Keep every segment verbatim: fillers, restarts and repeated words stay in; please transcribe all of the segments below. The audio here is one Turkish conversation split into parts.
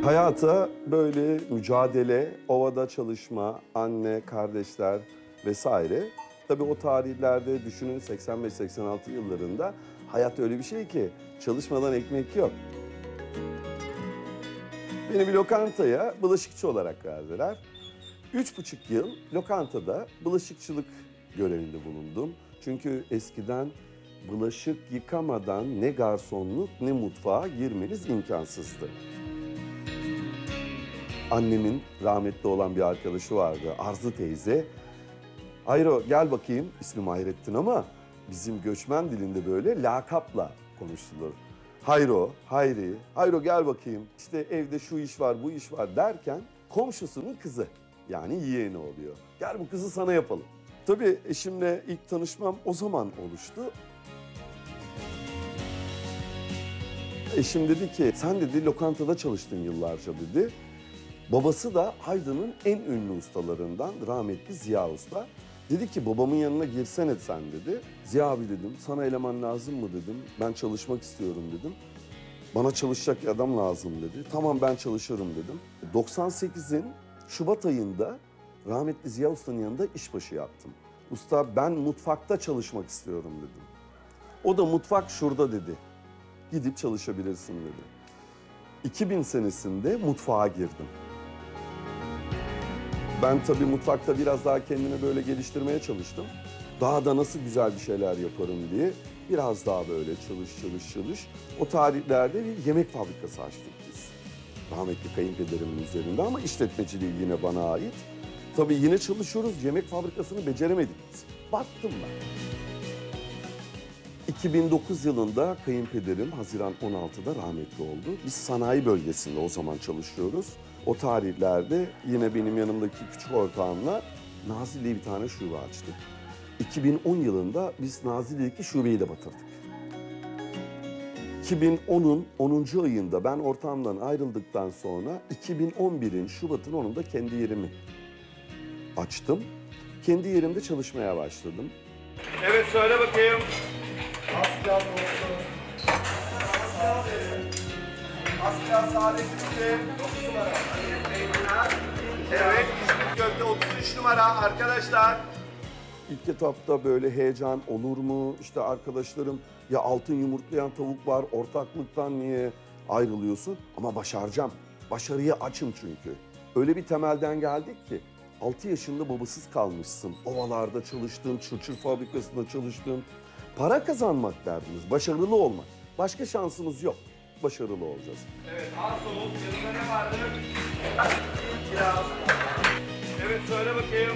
Hayata böyle mücadele, ovada çalışma, anne, kardeşler vesaire. Tabii o tarihlerde düşünün seksen beş seksen altı yıllarında hayat öyle bir şey ki çalışmadan ekmek yok. Beni bir lokantaya bulaşıkçı olarak verdiler. Üç buçuk yıl lokantada bulaşıkçılık görevinde bulundum. Çünkü eskiden bulaşık yıkamadan ne garsonluk ne mutfağa girmeniz imkansızdı. Annemin rahmetli olan bir arkadaşı vardı, Arzu teyze. Hayro gel bakayım, ismim Hayrettin ama bizim göçmen dilinde böyle lakapla konuşulur. Hayro, Hayri, Hayro gel bakayım, işte evde şu iş var, bu iş var derken komşusunun kızı, yani yeğeni oluyor. Gel bu kızı sana yapalım. Tabii eşimle ilk tanışmam o zaman oluştu. Eşim dedi ki, sen dedi lokantada çalıştın yıllarca dedi. Babası da Aydın'ın en ünlü ustalarından rahmetli Ziya Usta. Dedi ki babamın yanına girsene sen dedi. Ziya abi dedim, sana eleman lazım mı dedim. Ben çalışmak istiyorum dedim. Bana çalışacak adam lazım dedi. Tamam ben çalışırım dedim. doksan sekizin Şubat ayında rahmetli Ziya Usta'nın yanında işbaşı yaptım. Usta ben mutfakta çalışmak istiyorum dedim. O da mutfak şurada dedi. Gidip çalışabilirsin dedi. iki bin senesinde mutfağa girdim. Ben tabii mutfakta biraz daha kendimi böyle geliştirmeye çalıştım. Daha da nasıl güzel bir şeyler yaparım diye biraz daha böyle çalış çalış çalış. O tarihlerde bir yemek fabrikası açtık biz. Rahmetli kayınpederimin üzerinde ama işletmeciliği yine bana ait. Tabii yine çalışıyoruz, yemek fabrikasını beceremedik biz. Battım ben. iki bin dokuz yılında kayınpederim Haziran on altıda rahmetli oldu. Biz sanayi bölgesinde o zaman çalışıyoruz. O tarihlerde yine benim yanımdaki küçük ortağımla Nazilli'ye bir tane şube açtık. iki bin on yılında biz Nazilli'deki şubeyi de batırdık. iki bin onun onuncu ayında ben ortağımdan ayrıldıktan sonra iki bin on birin Şubat'ın onunda kendi yerimi açtım. Kendi yerimde çalışmaya başladım. Evet söyle bakayım. Asya oldu. Asya Saadettin. dokuz numara. Evet İzmir Köfte otuz üç numara arkadaşlar. İlk etapta böyle heyecan olur mu? İşte arkadaşlarım ya altın yumurtlayan tavuk var, ortaklıktan niye ayrılıyorsun? Ama başaracağım. Başarıya açım çünkü. Öyle bir temelden geldik ki altı yaşında babasız kalmışsın. Ovalarda çalıştın, çırçır fabrikasında çalıştın. Para kazanmak derdimiz, başarılı olmak. Başka şansımız yok. Başarılı olacağız. Evet az soğuk yanında ne vardı? Biraz. Evet söyle bakayım.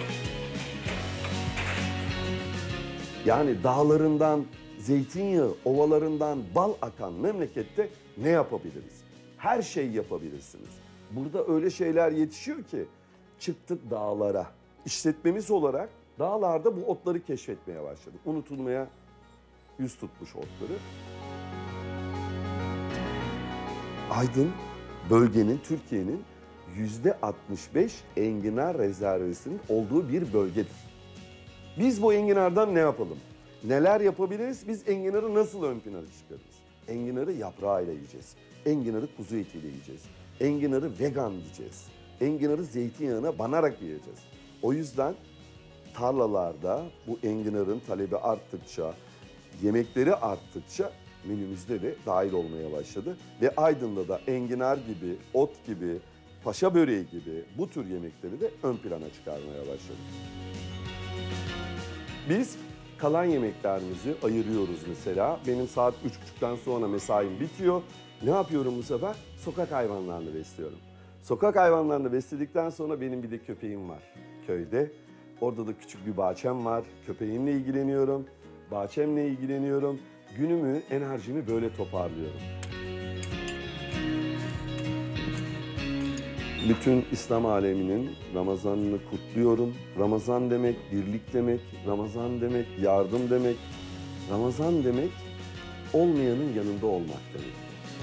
Yani dağlarından zeytinyağı, ovalarından bal akan memlekette ne yapabiliriz? Her şeyi yapabilirsiniz. Burada öyle şeyler yetişiyor ki çıktık dağlara. İşletmemiz olarak dağlarda bu otları keşfetmeye başladık. Unutulmaya yüz tutmuş otları. Aydın bölgenin, Türkiye'nin yüzde altmış beş enginar rezervesinin olduğu bir bölgedir. Biz bu enginardan ne yapalım? Neler yapabiliriz? Biz enginarı nasıl ön plana çıkarırız? Enginarı yaprağıyla yiyeceğiz. Enginarı kuzu etiyle yiyeceğiz. Enginarı vegan yiyeceğiz. Enginarı zeytinyağına banarak yiyeceğiz. O yüzden tarlalarda bu enginarın talebi arttıkça, yemekleri arttıkça menümüzde de dahil olmaya başladı. Ve Aydın'da da enginar gibi, ot gibi, paşa böreği gibi bu tür yemekleri de ön plana çıkarmaya başladık. Biz kalan yemeklerimizi ayırıyoruz mesela. Benim saat üç buçuktan sonra mesaim bitiyor. Ne yapıyorum bu sefer? Sokak hayvanlarını besliyorum. Sokak hayvanlarını besledikten sonra benim bir de köpeğim var köyde. Orada da küçük bir bahçem var. Köpeğimle ilgileniyorum, bahçemle ilgileniyorum. Günümü, enerjimi böyle toparlıyorum. Bütün İslam aleminin Ramazan'ını kutluyorum. Ramazan demek birlik demek, Ramazan demek yardım demek. Ramazan demek olmayanın yanında olmak demek.